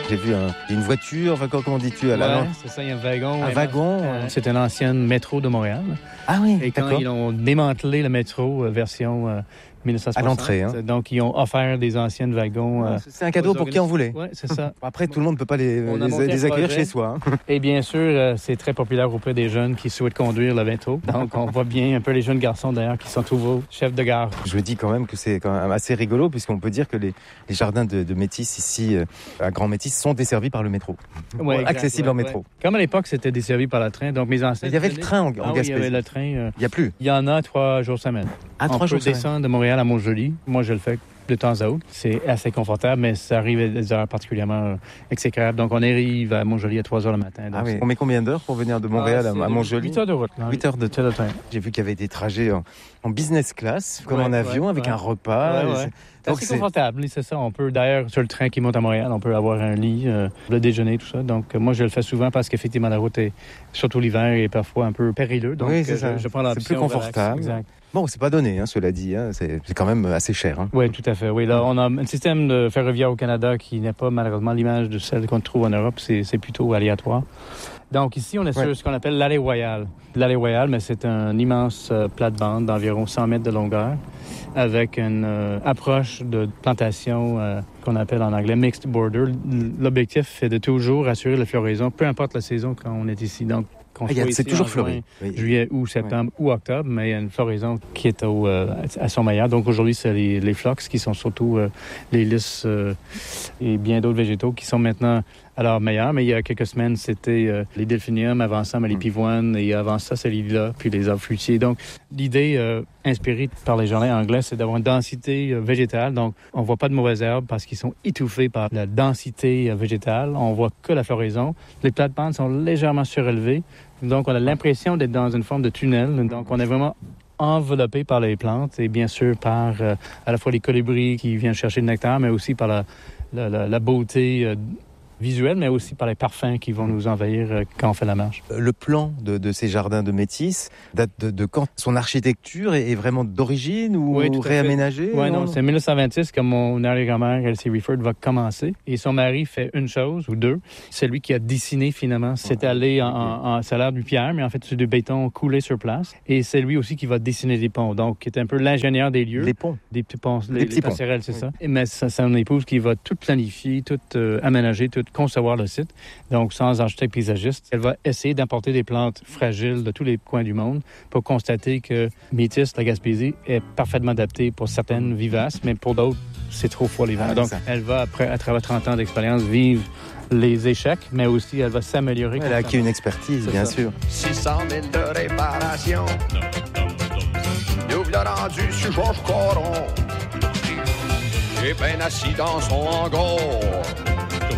J'ai vu une voiture, enfin, comment dis-tu c'est ça, il y a un wagon. Un wagon C'est une ancienne métro de Montréal. Ah oui, et quand d'accord. ils ont démantelé le métro version 1960. À l'entrée. Hein. Donc, ils ont offert des anciennes wagons. C'est un cadeau pour qui en voulait. Oui, c'est ça. Après, tout le monde ne peut pas les accueillir chez soi. Hein. Et bien sûr, c'est très populaire auprès des jeunes qui souhaitent conduire le métro. Donc, on voit bien un peu les jeunes garçons, d'ailleurs, qui sont nouveaux chefs de gare. Je dis quand même que c'est quand même assez rigolo, puisqu'on peut dire que les jardins de Métis ici, à Grand Métis, sont desservis par le métro. Ouais, accessibles en métro. Ouais. Comme à l'époque, c'était desservi par le train. Donc, mes ancêtres... Il y avait le train en Gaspésie. Il y avait le train. Il n'y a plus. Il y en a 3 jours semaine. À 3 jours semaine. On peut descendre de Montréal à Montjoly. Moi, je le fais de temps à autre. C'est assez confortable, mais ça arrive à des heures particulièrement exécrables. Donc, on arrive à Montjoly à 3 heures le matin. Donc On met combien d'heures pour venir de Montréal à Montjoly? 8 heures de route. 8 heures de train. J'ai vu qu'il y avait des trajets en business class, comme en avion, avec un repas. C'est assez confortable, c'est ça. On peut, d'ailleurs, sur le train qui monte à Montréal, on peut avoir un lit, le déjeuner, tout ça. Donc, moi, je le fais souvent parce qu'effectivement, la route est, surtout l'hiver, est parfois un peu périlleux. Donc, oui, c'est ça. Je prends l'option. C'est plus confortable. Exact. Bon, c'est pas donné, cela dit. C'est quand même assez cher. Oui, tout à fait. Oui, là, on a un système de ferroviaire au Canada qui n'est pas malheureusement l'image de celle qu'on trouve en Europe. C'est plutôt aléatoire. Donc ici, on est sur ce qu'on appelle l'allée royale. L'allée royale, mais c'est un immense plate-bande d'environ 100 mètres de longueur avec une approche de plantation qu'on appelle en anglais mixed border. L'objectif est de toujours assurer la floraison, peu importe la saison quand on est ici. Donc, c'est toujours fleuri. Juillet, août, septembre ou octobre, mais il y a une floraison qui est à son meilleur. Donc aujourd'hui, c'est les phlox qui sont surtout les lys et bien d'autres végétaux qui sont maintenant à leur meilleur. Mais il y a quelques semaines, c'était les delphiniums, avant ça, les pivoines, et avant ça, c'est les lilas, puis les arbres fruitiers. Donc l'idée inspirée par les jardins anglais, c'est d'avoir une densité végétale. Donc on voit pas de mauvaises herbes parce qu'ils sont étouffés par la densité végétale. On voit que la floraison. Les plates-bandes sont légèrement surélevées. Donc, on a l'impression d'être dans une forme de tunnel. Donc, on est vraiment enveloppé par les plantes et bien sûr par à la fois les colibris qui viennent chercher le nectar, mais aussi par la beauté visuelle, mais aussi par les parfums qui vont nous envahir quand on fait la marche. Le plan de ces jardins de Métis date de quand? Son architecture est vraiment d'origine ou réaménagée? Oui, non, c'est 1926 que mon arrière-grand-mère, Elsie Rieford, va commencer. Et son mari fait une chose ou deux. C'est lui qui a dessiné finalement. C'est allé en ça a l'air du pierre, mais en fait, c'est du béton coulé sur place. Et c'est lui aussi qui va dessiner des ponts. Donc, qui est un peu l'ingénieur des lieux. Les ponts? Des petits ponts. Les petits ponts. passerelles, c'est ça. Mais c'est son épouse qui va tout planifier, tout aménager, tout concevoir le site. Donc, sans architecte paysagiste, elle va essayer d'importer des plantes fragiles de tous les coins du monde pour constater que Métis, la Gaspésie, est parfaitement adaptée pour certaines vivaces, mais pour d'autres, c'est trop froid l'hiver. Donc, elle va, après, à travers 30 ans d'expérience, vivre les échecs, mais aussi elle va s'améliorer. Elle a acquis une expertise, bien sûr. 600 000 de réparation. Nous l'a rendu sur Georges Coron. Et ben assis dans son hangar.